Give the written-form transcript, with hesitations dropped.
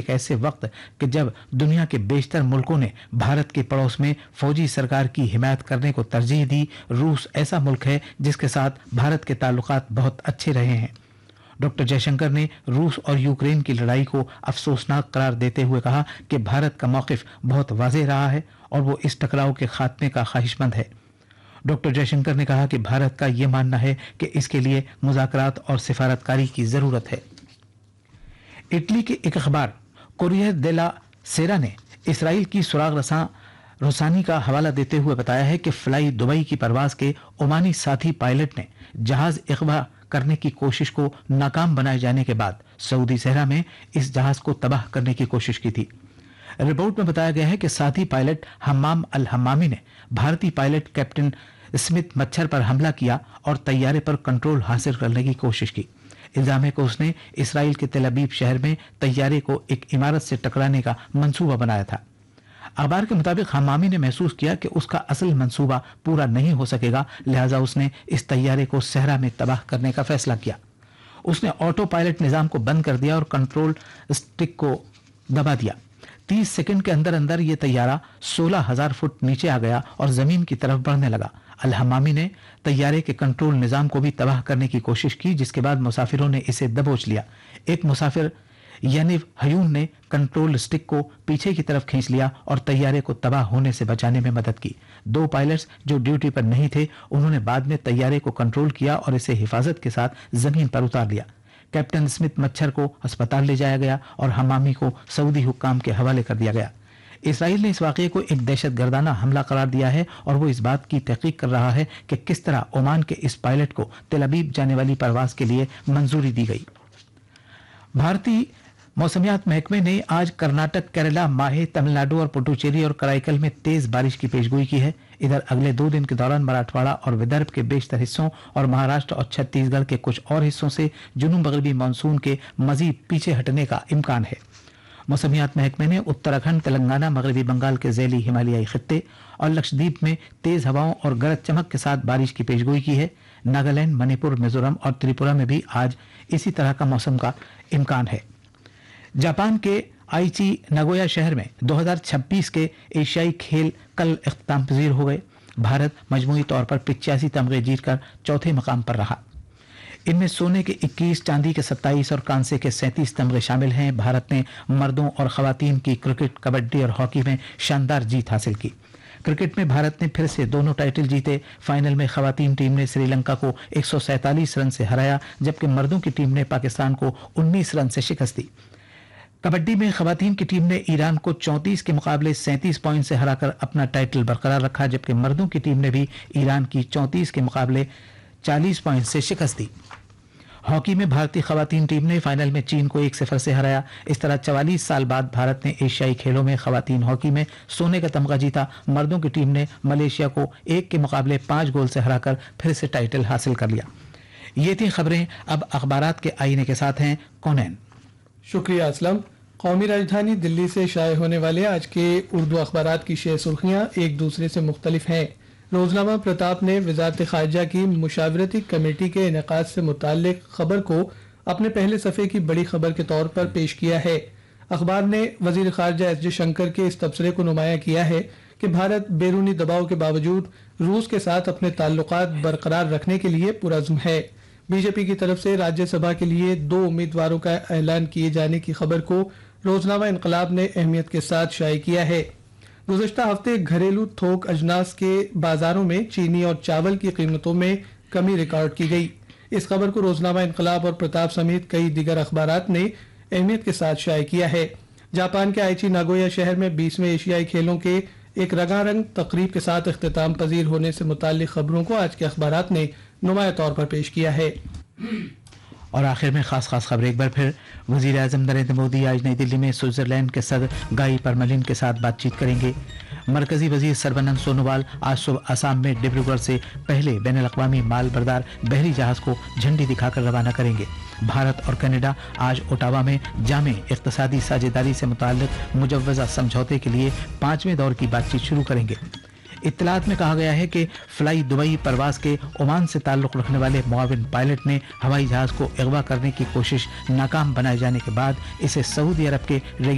एक ऐसे वक्त कि जब दुनिया के बेशतर मुल्कों ने भारत के पड़ोस में फौजी सरकार की हिमायत करने को तरजीह दी, रूस ऐसा मुल्क है जिसके साथ भारत के ताल्लुकात बहुत अच्छे रहे हैं। डॉक्टर जयशंकर ने रूस और यूक्रेन की लड़ाई को अफसोसनाक करार देते हुए कहा कि भारत का मौक़िफ़ बहुत वाज़ेह रहा है और वो इस टकराव के खात्मे का ख्वाहिशमंद है। डॉक्टर जयशंकर ने कहा कि भारत का ये मानना है कि इसके लिए मुज़ाकरात और सिफारतकारी की ज़रूरत है। इटली के एक अखबार कोरियर देला सेरा ने इसराइल की सुराग रसां रोसानी का हवाला देते हुए बताया है कि फ्लाई दुबई की परवाज के ओमानी साथी पायलट ने जहाज अगवा करने की कोशिश को नाकाम बनाए जाने के बाद सऊदी सहरा में इस जहाज को तबाह करने की कोशिश की थी। रिपोर्ट में बताया गया है कि साथी पायलट हम्माम अल हम्मामी ने भारतीय पायलट कैप्टन स्मिथ मच्छर पर हमला किया और तैयारे पर कंट्रोल हासिल करने की कोशिश की। इल्जाम है कि उसने इसराइल के तेल अवीव शहर में तैयारे को एक इमारत से टकराने का मंसूबा बनाया था। अखबार के मुताबिक हम्मामी ने महसूस किया कि उसका असल मंसूबा पूरा नहीं हो सकेगा, लिहाजा उसने इस तैयारे को सहरा में तबाह करने का फैसला किया। उसने ऑटो पायलट निज़ाम को बंद कर दिया और कंट्रोल स्टिक को दबा दिया। 30 सेकंड के अंदर अंदर ये तैयारा 16,000 फुट नीचे आ गया और जमीन की तरफ बढ़ने लगा। अल हम्मामी ने तैयारे के कंट्रोल निज़ाम को भी तबाह करने की कोशिश की, जिसके बाद मुसाफिरों ने इसे दबोच लिया। एक मुसाफिर यानिव हयून ने कंट्रोल स्टिक को पीछे की तरफ खींच लिया और तैयारे को तबाह होने से बचाने में मदद की। 2 पायलट्स जो ड्यूटी पर नहीं थे, उन्होंने बाद में तैयारे को कंट्रोल किया और इसे हिफाजत के साथ जमीन पर उतार लिया। कैप्टन स्मिथ मच्छर को अस्पताल ले जाया गया और हम्मामी को सऊदी हुक्काम के हवाले कर दिया गया। इसराइल ने इस वाक़ये को एक दहशतगर्दाना हमला करार दिया है और वो इस बात की तहकीक कर रहा है कि किस तरह ओमान के इस पायलट को तेल अवीव जाने वाली परवाज के लिए मंजूरी दी गई। भारतीय मौसमियात महकमे ने आज कर्नाटक, केरला, माहे, तमिलनाडु और पुडुचेरी और कराईकल में तेज बारिश की पेशगोई की है। इधर अगले 2 दिन के दौरान मराठवाड़ा और विदर्भ के बेशतर हिस्सों और महाराष्ट्र और छत्तीसगढ़ के कुछ और हिस्सों से जुनूब मगरबी मानसून के मजीद पीछे हटने का इम्कान है। मौसमियात महकमे ने उत्तराखंड, तेलंगाना, मगरबी बंगाल के ज़ैली हिमालयाई खित्ते और लक्षद्वीप में तेज हवाओं और गरज चमक के साथ बारिश की पेशगोई की है। नागालैंड, मणिपुर, मिजोरम और त्रिपुरा में भी आज इसी तरह का मौसम का इम्कान है। जापान के आईची नगोया शहर में 2026 के एशियाई खेल कल इख्तिताम पजीर हो गए। भारत मजमूई तौर पर 85 तमगे जीतकर चौथे मकाम पर रहा। इनमें सोने के 21, चांदी के 27 और कांसे के 37 तमगे शामिल हैं। भारत ने मर्दों और खवातीन की क्रिकेट, कबड्डी और हॉकी में शानदार जीत हासिल की। क्रिकेट में भारत ने फिर से दोनों टाइटल जीते। फाइनल में खवातीन टीम ने श्रीलंका को 147 रन से हराया, जबकि मर्दों की टीम ने पाकिस्तान को 19 रन से शिकस्त दी। कबड्डी में खवातीन की टीम ने ईरान को 34 के मुकाबले 37 पॉइंट से हराकर अपना टाइटल बरकरार रखा, जबकि मर्दों की टीम ने भी ईरान की 34 के मुकाबले 40 पॉइंट से शिकस्त दी। हॉकी में भारतीय खवातीन टीम ने फाइनल में चीन को 1-0 से हराया। इस तरह 44 साल बाद भारत ने एशियाई खेलों में खवातीन हॉकी में सोने का तमगा जीता। मर्दों की टीम ने मलेशिया को 1 के मुकाबले 5 गोल से हराकर फिर से टाइटल हासिल कर लिया। ये थी खबरें। अब अखबारात के आईने के साथ हैं कौनैन। शुक्रिया असलम। कौमी राजधानी दिल्ली से शाये होने वाले आज के उर्दू अखबारात की शेर सुर्खियाँ एक दूसरे से मुख्तलिफ हैं। रोजनामा प्रताप ने वजारत खारजा की मुशावरती कमेटी के इनेकाद से मुताल्लिक खबर को अपने पहले सफ़े की बड़ी खबर के तौर पर पेश किया है। अखबार ने वजीर खारजा एस जयशंकर के इस तबसरे को नुमाया किया है कि भारत बैरूनी दबाव के बावजूद रूस के साथ अपने ताल्लुकात बरकरार रखने के लिए पुरज़्म है। बीजेपी की तरफ से राज्यसभा के लिए 2 उम्मीदवारों का ऐलान किए जाने की खबर को रोजनामा इनकलाब ने अहमियत के साथ शाये किया है। गुज़श्ता हफ्ते घरेलू थोक अजनास के बाजारों में चीनी और चावल की कीमतों में कमी रिकॉर्ड की गई। इस खबर को रोजनामा इनकलाब और प्रताप समेत कई दीगर अखबारात ने अहमियत के साथ शाये किया है। जापान के आईची नागोया शहर में 20वें एशियाई खेलों के एक रंगारंग तकरीब के साथ इख्तिताम पजीर होने से मुताल्लिक खबरों को आज के अखबारात ने नुमाया तौर पर पेश किया है। और आखिर में खास खबर एक बार फिर, वज़ीर आज़म नरेंद्र मोदी आज नई दिल्ली में स्विट्जरलैंड के सदर गाई परमलिन के साथ बातचीत करेंगे। मरकजी वजीर सरबानंद सोनोवाल आज सुबह असम में डिब्रूगढ़ से पहले बैनुल अक़वामी माल बरदार बहरी जहाज को झंडी दिखाकर रवाना करेंगे। भारत और कनाडा आज ओटावा में जामे इक़्तिसादी साझेदारी से मुताल्लिक़ मुजव्वज़ा समझौते के लिए 5वें दौर की बातचीत शुरू करेंगे। इत्तलात में कहा गया है कि फ्लाई दुबई परवाज के ओमान से ताल्लुक़ रखने वाले मुआविन पायलट ने हवाई जहाज को अगवा करने की कोशिश नाकाम बनाए जाने के बाद इसे सऊदी अरब के